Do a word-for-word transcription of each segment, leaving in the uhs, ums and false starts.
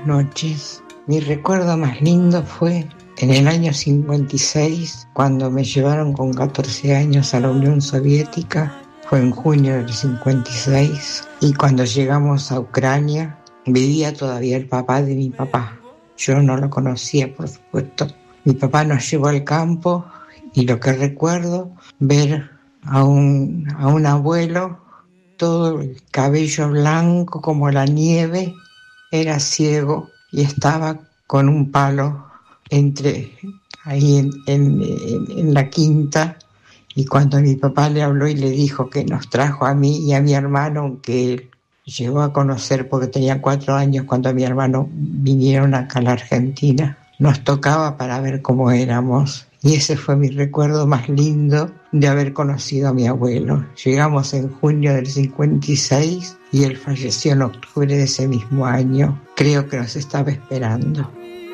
buenas noches. Mi recuerdo más lindo fue en el año cincuenta y seis, cuando me llevaron con catorce años a la Unión Soviética. Fue en junio del cincuenta y seis, y cuando llegamos a Ucrania vivía todavía el papá de mi papá. Yo no lo conocía, por supuesto. Mi papá nos llevó al campo y lo que recuerdo, ver a un, a un abuelo, todo el cabello blanco como la nieve, era ciego y estaba con un palo entre ahí en, en, en, en la quinta. Y cuando mi papá le habló y le dijo que nos trajo a mí y a mi hermano, que él llegó a conocer porque tenía cuatro años cuando mi hermano vinieron acá a la Argentina, nos tocaba para ver cómo éramos. Y ese fue mi recuerdo más lindo de haber conocido a mi abuelo. Llegamos en junio del cincuenta y seis y él falleció en octubre de ese mismo año. Creo que nos estaba esperando.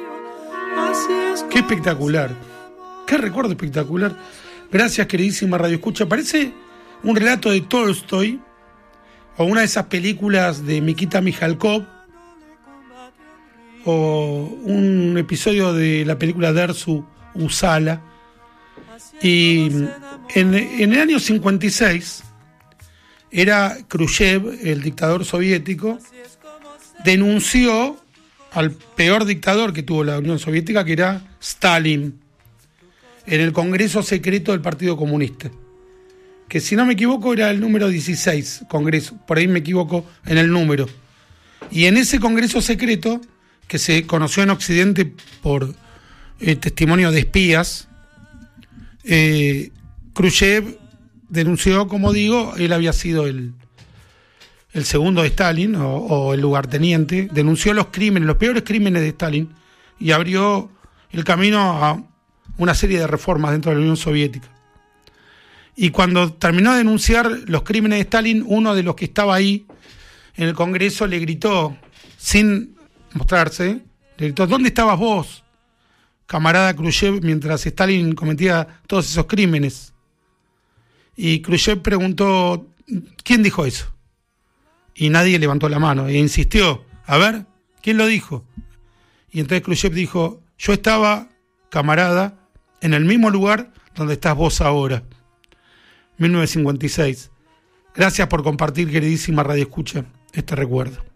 Qué espectacular, qué recuerdo espectacular. Gracias, queridísima Radio Escucha. Parece un relato de Tolstoy o una de esas películas de Nikita Mikhalkov o un episodio de la película Dersu Uzala. Y en, en el año cincuenta y seis era Khrushchev, el dictador soviético, denunció al peor dictador que tuvo la Unión Soviética, que era Stalin, en el Congreso Secreto del Partido Comunista, que si no me equivoco era el número dieciséis, Congreso, por ahí me equivoco en el número. Y en ese Congreso Secreto, que se conoció en Occidente por eh, testimonio de espías, eh, Khrushchev denunció, como digo, él había sido el, el segundo de Stalin, o, o el lugarteniente, denunció los crímenes, los peores crímenes de Stalin, y abrió el camino a una serie de reformas dentro de la Unión Soviética. Y cuando terminó de denunciar los crímenes de Stalin, uno de los que estaba ahí en el Congreso le gritó, sin mostrarse, le gritó: ¿dónde estabas vos, camarada Khrushchev, mientras Stalin cometía todos esos crímenes? Y Khrushchev preguntó: ¿quién dijo eso? Y nadie levantó la mano e insistió: a ver, ¿quién lo dijo? Y entonces Khrushchev dijo: yo estaba, camarada, en el mismo lugar donde estás vos ahora. mil novecientos cincuenta y seis. Gracias por compartir, queridísima Radio Escucha, este recuerdo.